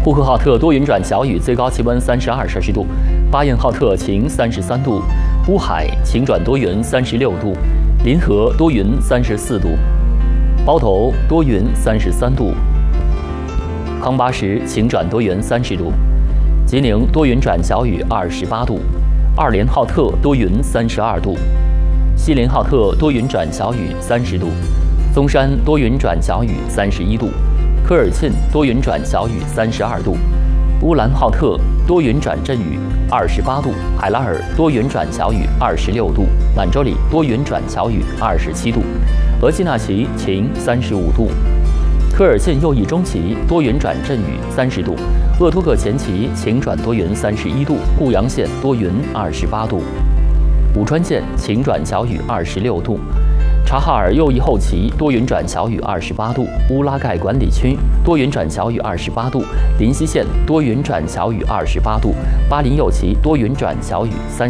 呼和浩特多云转小雨，最高气温32摄氏度；巴彦浩特晴33度；乌海晴转多云36度；临河多云34度；包头多云33度；康巴什晴转多云30度；吉宁多云转小雨28度；二连浩特多云32度；锡林浩特多云转小雨30度；松山多云转小雨31度；科尔沁多云转小雨32度；乌兰浩特多云转阵雨28度；海拉尔多云转小雨26度；满洲里多云转小雨27度；额济纳旗晴35度；科尔沁右翼中旗多云转阵雨30度；鄂图克前旗晴转多云31度；固阳县多云28度；武川县晴转小雨26度；察哈尔右翼后旗多云转小雨28度；乌拉盖管理区多云转小雨28度；林西县多云转小雨28度；巴林右旗多云转小雨30